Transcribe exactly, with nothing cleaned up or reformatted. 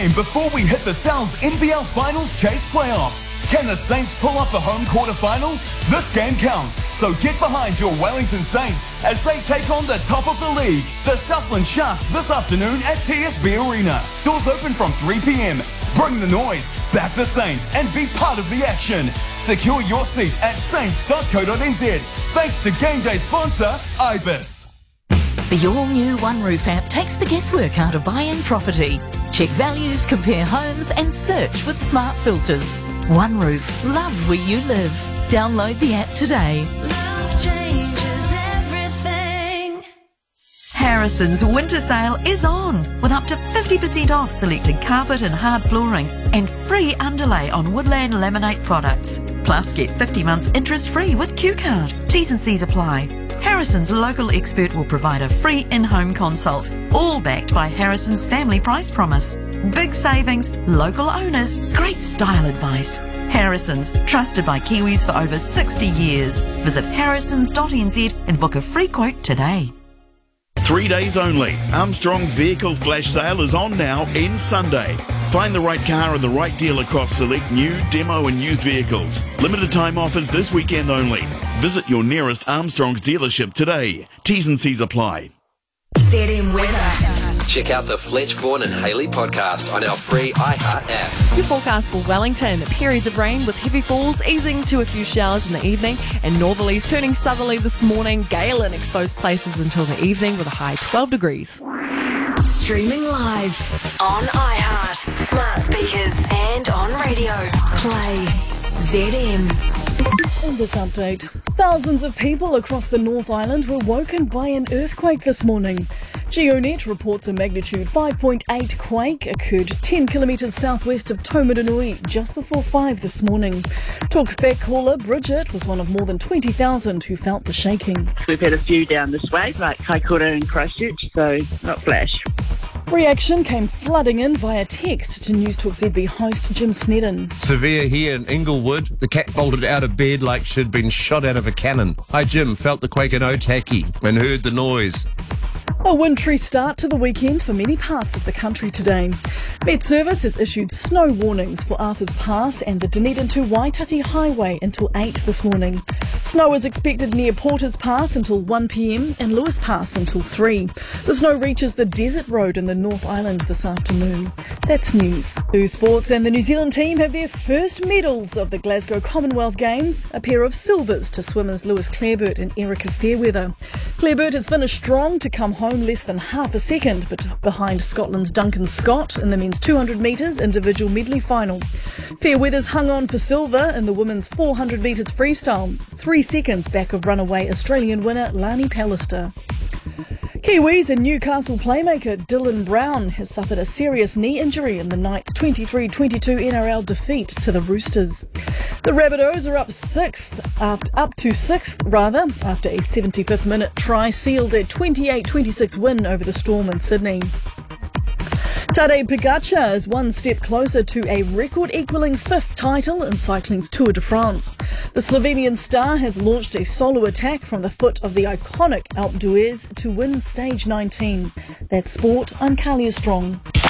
And before we hit the Sal's N B L Finals Chase playoffs, can the Saints pull off a home quarter-final? This game counts, so get behind your Wellington Saints as they take on the top of the league, the Southland Sharks, this afternoon at T S B Arena. Doors open from three p.m. Bring the noise, back the Saints, and be part of the action. Secure your seat at saints dot co dot n z. Thanks to game day sponsor, Ibis. The all-new OneRoof app takes the guesswork out of buying property. Check values, compare homes and search with smart filters. OneRoof, love where you live. Download the app today. Love changes everything. Harrison's winter sale is on with up to fifty percent off selected carpet and hard flooring and free underlay on Woodland Laminate products. Plus get fifty months interest free with Q Card. T's and C's apply. Harrison's local expert will provide a free in-home consult, all backed by Harrison's family price promise. Big savings, local owners, great style advice. Harrison's, trusted by Kiwis for over sixty years. Visit harrisons dot n z and book a free quote today. Three days only. Armstrong's vehicle flash sale is on now in Sunday. Find the right car and the right deal across select new, demo and used vehicles. Limited time offers this weekend only. Visit your nearest Armstrong's dealership today. T's and C's apply. Z M Weather. Check out the Fletch, Vaughan and Haley podcast on our free iHeart app. Your forecast for Wellington, periods of rain with heavy falls easing to a few showers in the evening and northerlies turning southerly this morning, gale in exposed places until the evening with a high twelve degrees. Streaming live on iHeart, smart speakers and on radio. Play Z M. In this update, thousands of people across the North Island were woken by an earthquake this morning. GeoNet reports a magnitude five point eight quake occurred ten kilometres southwest of Taumarunui just before five this morning. Talkback caller Bridget was one of more than twenty thousand who felt the shaking. We've had a few down this way, like Kaikoura and Christchurch, so not flash. Reaction came flooding in via text to News Talk Z B host Jim Snedden. Severe here in Inglewood. The cat bolted out of bed like she'd been shot out of a cannon. Hi Jim, felt the quake in Otaki and heard the noise. A wintry start to the weekend for many parts of the country today. Met Service has issued snow warnings for Arthur's Pass and the Dunedin to Waitati Highway until eight this morning. Snow is expected near Porter's Pass until one p.m. and Lewis Pass until three. The snow reaches the Desert Road in the North Island this afternoon. That's news. Two Sports and the New Zealand team have their first medals of the Glasgow Commonwealth Games, a pair of silvers to swimmers Lewis Clareburt and Erica Fairweather. Clareburt has finished strong to come home less than half a second but behind Scotland's Duncan Scott in the men's two hundred metres individual medley final. Fairweather's hung on for silver in the women's four hundred metres freestyle, three seconds back of runaway Australian winner Lani Pallister. Kiwis and Newcastle playmaker Dylan Brown has suffered a serious knee injury in the Knights' twenty-three twenty-two N R L defeat to the Roosters. The Rabbitohs are up sixth, after, up to sixth rather, after a seventy-fifth minute try sealed a twenty-eight twenty-six win over the Storm in Sydney. Tadej Pogacar is one step closer to a record-equalling fifth title in cycling's Tour de France. The Slovenian star has launched a solo attack from the foot of the iconic Alpe d'Huez to win stage nineteen. That's sport. I'm Kalia Strong.